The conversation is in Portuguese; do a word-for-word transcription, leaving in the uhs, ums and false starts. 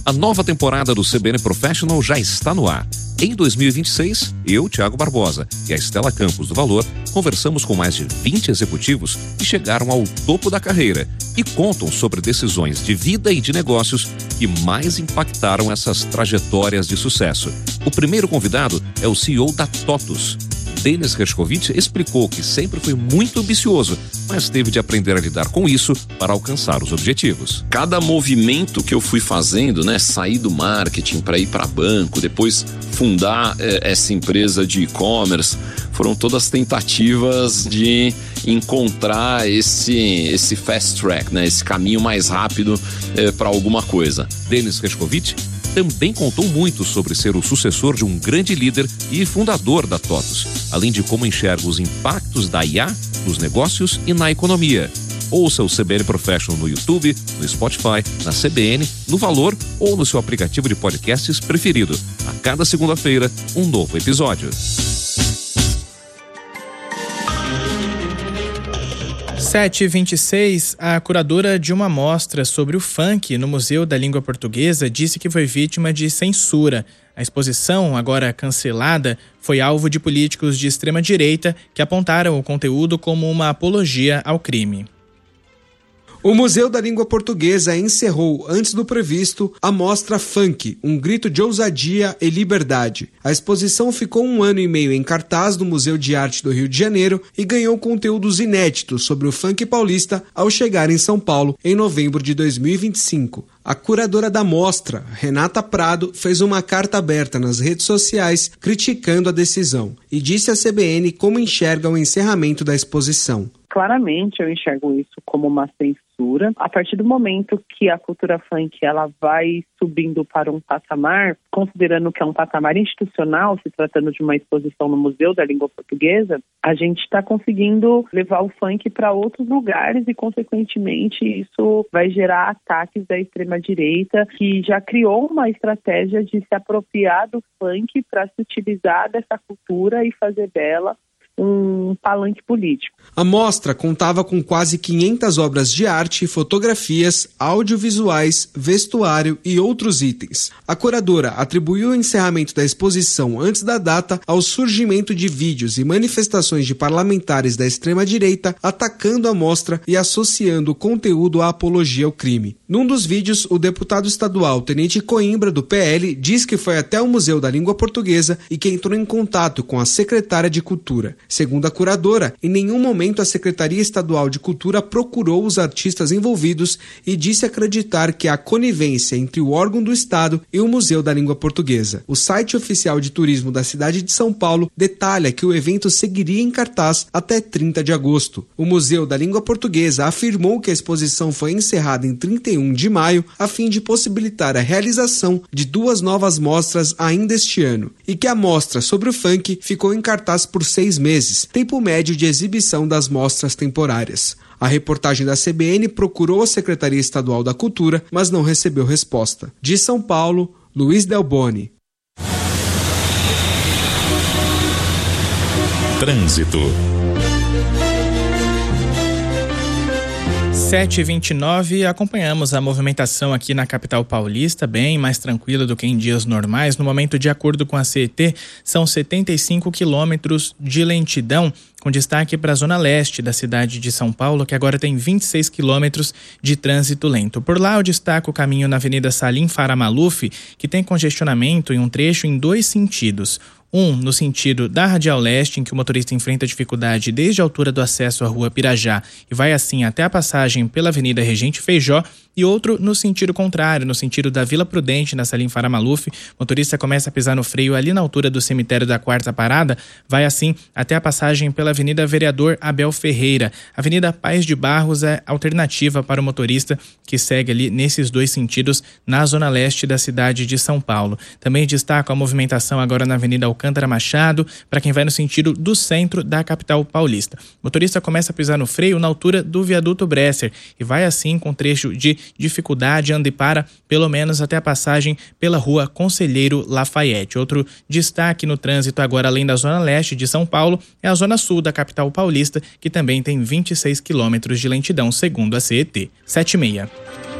A nova temporada do C B N Professional já está no ar. Em dois mil e vinte e seis, eu, Thiago Barbosa, e a Estela Campos do Valor conversamos com mais de vinte executivos que chegaram ao topo da carreira e contam sobre decisões de vida e de negócios que mais impactaram essas trajetórias de sucesso. O primeiro convidado é o C E O da TOTUS. Denis Hershkovich explicou que sempre foi muito ambicioso, mas teve de aprender a lidar com isso para alcançar os objetivos. Cada movimento que eu fui fazendo, né, sair do marketing para ir para banco, depois fundar eh, essa empresa de e-commerce, foram todas tentativas de encontrar esse, esse fast track, né, esse caminho mais rápido eh, para alguma coisa. Denis Hershkovich também contou muito sobre ser o sucessor de um grande líder e fundador da TOTUS, além de como enxerga os impactos da I A nos negócios e na economia. Ouça o C B N Professional no YouTube, no Spotify, na C B N, no Valor ou no seu aplicativo de podcasts preferido. A cada segunda-feira, um novo episódio. sete e vinte e seis, a curadora de uma mostra sobre o funk no Museu da Língua Portuguesa disse que foi vítima de censura. A exposição, agora cancelada, foi alvo de políticos de extrema-direita que apontaram o conteúdo como uma apologia ao crime. O Museu da Língua Portuguesa encerrou, antes do previsto, a mostra Funk, um grito de ousadia e liberdade. A exposição ficou um ano e meio em cartaz no Museu de Arte do Rio de Janeiro e ganhou conteúdos inéditos sobre o funk paulista ao chegar em São Paulo em novembro de dois mil e vinte e cinco. A curadora da mostra, Renata Prado, fez uma carta aberta nas redes sociais criticando a decisão e disse à C B N como enxerga o encerramento da exposição. Claramente eu enxergo isso como uma censura. A partir do momento que a cultura funk ela vai subindo para um patamar, considerando que é um patamar institucional, se tratando de uma exposição no Museu da Língua Portuguesa, a gente está conseguindo levar o funk para outros lugares e, consequentemente, isso vai gerar ataques da extrema-direita, que já criou uma estratégia de se apropriar do funk para se utilizar dessa cultura e fazer dela um palanque político. A mostra contava com quase quinhentas obras de arte, fotografias, audiovisuais, vestuário e outros itens. A curadora atribuiu o encerramento da exposição antes da data ao surgimento de vídeos e manifestações de parlamentares da extrema-direita atacando a mostra e associando o conteúdo à apologia ao crime. Num dos vídeos, o deputado estadual Tenente Coimbra, do P L, diz que foi até o Museu da Língua Portuguesa e que entrou em contato com a secretária de Cultura. Segundo a curadora, em nenhum momento a Secretaria Estadual de Cultura procurou os artistas envolvidos e disse acreditar que há conivência entre o órgão do Estado e o Museu da Língua Portuguesa. O site oficial de turismo da cidade de São Paulo detalha que o evento seguiria em cartaz até trinta de agosto. O Museu da Língua Portuguesa afirmou que a exposição foi encerrada em trinta e um de maio a fim de possibilitar a realização de duas novas mostras ainda este ano e que a mostra sobre o funk ficou em cartaz por seis meses. Tempo médio de exibição das mostras temporárias. A reportagem da C B N procurou a Secretaria Estadual da Cultura, mas não recebeu resposta. De São Paulo, Luiz Delboni. Trânsito. sete e vinte e nove, acompanhamos a movimentação aqui na capital paulista, bem mais tranquila do que em dias normais. No momento, de acordo com a C E T, são setenta e cinco quilômetros de lentidão, com destaque para a zona leste da cidade de São Paulo, que agora tem vinte e seis quilômetros de trânsito lento. Por lá, eu destaco o caminho na Avenida Salim Farah Maluf, que tem congestionamento em um trecho em dois sentidos. Um, no sentido da Radial Leste, em que o motorista enfrenta dificuldade desde a altura do acesso à Rua Pirajá e vai assim até a passagem pela Avenida Regente Feijó, e outro no sentido contrário, no sentido da Vila Prudente, na Salim Farah Maluf. O motorista começa a pisar no freio ali na altura do cemitério da Quarta Parada, vai assim até a passagem pela Avenida Vereador Abel Ferreira. Avenida Paz de Barros é alternativa para o motorista que segue ali nesses dois sentidos na zona leste da cidade de São Paulo. Também destaco a movimentação agora na Avenida Alcântara Machado, para quem vai no sentido do centro da capital paulista. O motorista começa a pisar no freio na altura do viaduto Bresser e vai assim com trecho de dificuldade, anda e para pelo menos até a passagem pela Rua Conselheiro Lafayette. Outro destaque no trânsito agora, além da zona leste de São Paulo, é a zona sul da capital paulista, que também tem vinte e seis quilômetros de lentidão, segundo a C E T. sete e meia.